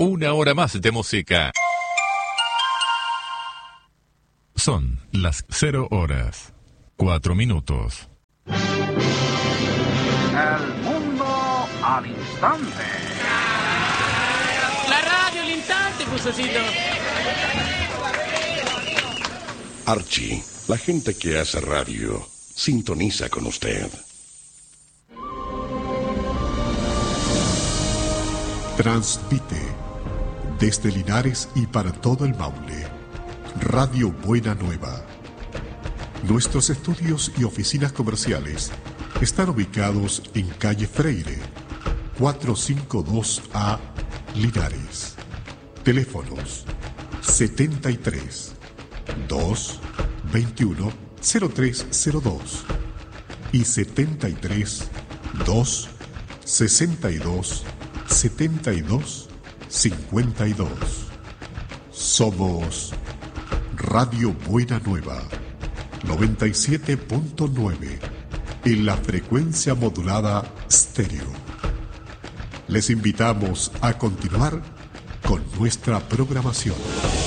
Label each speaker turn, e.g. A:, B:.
A: Una hora más de música. Son las 0 horas, 4 minutos.
B: El mundo al instante.
C: La radio al instante, Cusacito.
D: Archie, la gente que hace radio, sintoniza con usted.
E: Transmite desde Linares y para todo el Maule, Radio Buena Nueva. Nuestros estudios y oficinas comerciales están ubicados en calle Freire, 452A, Linares. Teléfonos 73 221 0302 y 73 2 62 72 52. Somos Radio Buena Nueva 97.9 en la frecuencia modulada estéreo. Les invitamos a continuar con nuestra programación.